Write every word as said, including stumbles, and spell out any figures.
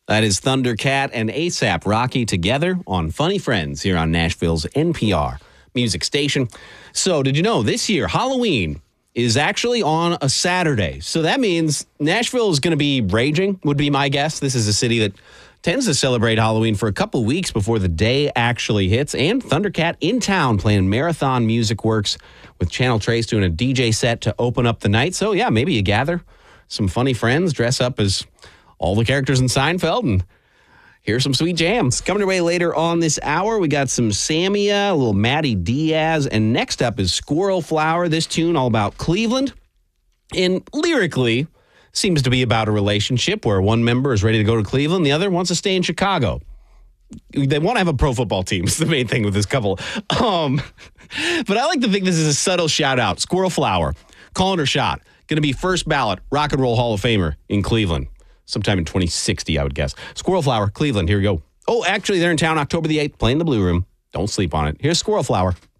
That is Thundercat and A$AP Rocky together on Funny Friends here on Nashville's N P R music station. So did you know this year Halloween is actually on a Saturday? So that means Nashville is going to be raging, would be my guess. This is a city that tends to celebrate Halloween for a couple weeks before the day actually hits. And Thundercat in town playing Marathon Music Works with Channel Trace doing a D J set to open up the night. So yeah, maybe you gather some funny friends, dress up as all the characters in Seinfeld, and hear some sweet jams. Coming your way later on this hour, we got some Samia, a little Maddie Diaz, and next up is Squirrel Flower. This tune all about Cleveland, and lyrically seems to be about a relationship where one member is ready to go to Cleveland, the other wants to stay in Chicago. They want to have a pro football team. It's the main thing with this couple. Um, but I like to think this is a subtle shout out. Squirrel Flower, calling her shot. Going to be first ballot Rock and Roll Hall of Famer in Cleveland. Sometime in twenty sixty, I would guess. Squirrel Flower, Cleveland, here we go. Oh, actually, they're in town October the eighth, playing the Blue Room. Don't sleep on it. Here's Squirrel Flower.